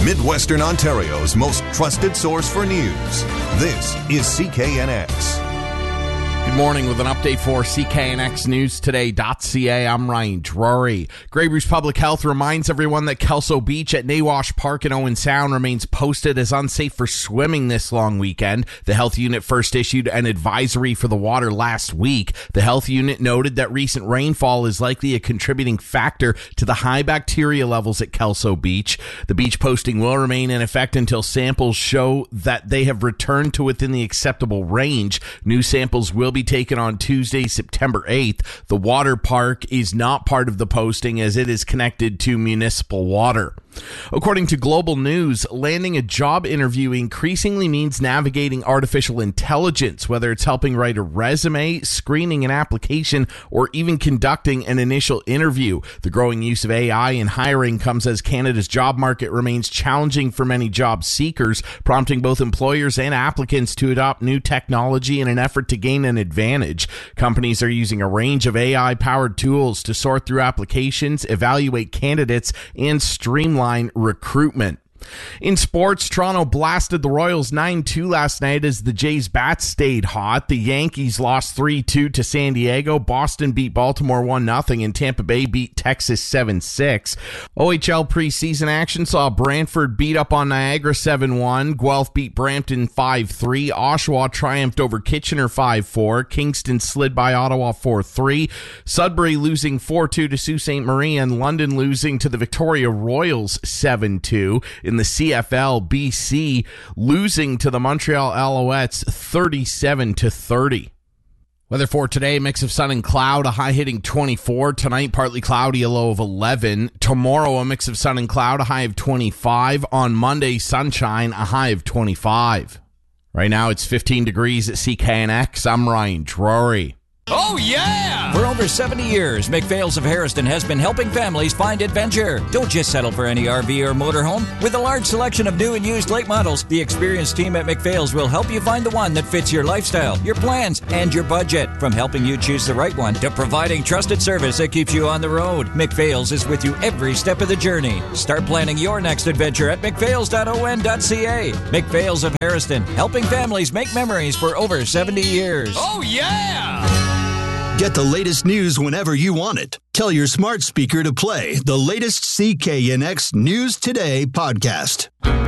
Midwestern Ontario's most trusted source for news. This is CKNX. Good morning with an update for CKNX News Today.ca. I'm Ryan Drury. Grey Bruce Public Health reminds everyone that Kelso Beach at Nawash Park in Owen Sound remains posted as unsafe for swimming this long weekend. The health unit first issued an advisory for the water last week. The health unit noted that recent rainfall is likely a contributing factor to the high bacteria levels at Kelso Beach. The beach posting will remain in effect until samples show that they have returned to within the acceptable range. New samples will be taken on Tuesday, September 8th. The water park is not part of the posting as it is connected to municipal water. According to Global News, landing a job interview increasingly means navigating artificial intelligence, whether it's helping write a resume, screening an application, or even conducting an initial interview. The growing use of AI in hiring comes as Canada's job market remains challenging for many job seekers, prompting both employers and applicants to adopt new technology in an effort to gain an advantage. Companies are using a range of AI-powered tools to sort through applications, evaluate candidates, and streamline recruitment. In sports, Toronto blasted the Royals 9-2 last night as the Jays' bats stayed hot. The Yankees lost 3-2 to San Diego. Boston beat Baltimore 1-0, and Tampa Bay beat Texas 7-6. OHL preseason action saw Brantford beat up on Niagara 7-1. Guelph beat Brampton 5-3. Oshawa triumphed over Kitchener 5-4. Kingston slid by Ottawa 4-3. Sudbury losing 4-2 to Sault Ste. Marie, and London losing to the Victoria Royals 7-2. In the CFL, BC losing to the Montreal Alouettes 37-30. Weather for today, mix of sun and cloud, a high hitting 24. Tonight, partly cloudy, a low of 11. Tomorrow, a mix of sun and cloud, a high of 25. On Monday, sunshine, a high of 25. Right now, it's 15 degrees at CKNX. I'm Ryan Drury. Oh, yeah! For over 70 years, McPhail's of Harrison has been helping families find adventure. Don't just settle for any RV or motorhome. With a large selection of new and used late models, the experienced team at McPhail's will help you find the one that fits your lifestyle, your plans, and your budget. From helping you choose the right one to providing trusted service that keeps you on the road, McPhail's is with you every step of the journey. Start planning your next adventure at mcphails.on.ca. McPhail's of Harrison, helping families make memories for over 70 years. Oh, yeah! Get the latest news whenever you want it. Tell your smart speaker to play the latest CKNX News Today podcast.